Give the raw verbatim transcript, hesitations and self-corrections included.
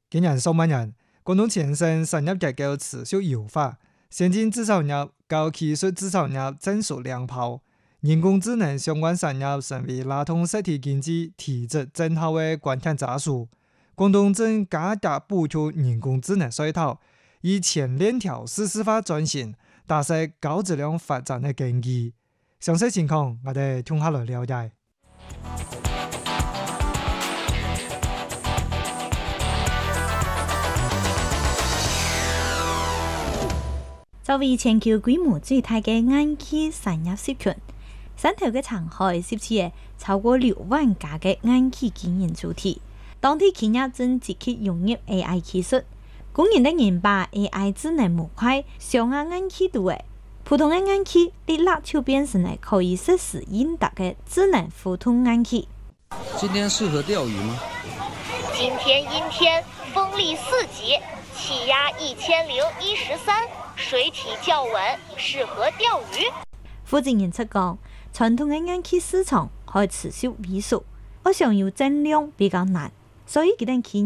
今年上半年，廣東前線產業結構持續優化，先進製造業、高技術製造業正數兩跑，人工智能相關產業成為拉動實體經濟提質增效的關鍵因素。廣東正加大補貼人工智能稅套，以前鏈條自動化轉型，打實高質量發展的根基。詳細情況，我哋聽下來了解。 作為全球規模最大嘅眼器產業集團，汕頭嘅長海涉及嘅超過六萬家嘅眼器經營主體，當地企業正積極融入 A I 技術，供應的人把 A I 智能模塊上下眼器度嘅普通嘅眼器，立立就變成了可以實時應答嘅智能互動眼器。 今天適合釣魚嗎？ 今天陰天，風力四級，氣壓一千零一十三，水體較穩，適合釣魚。 負責人出講，傳統嘅眼器市場可以持續萎縮，我想要增量比較難，所以佢哋企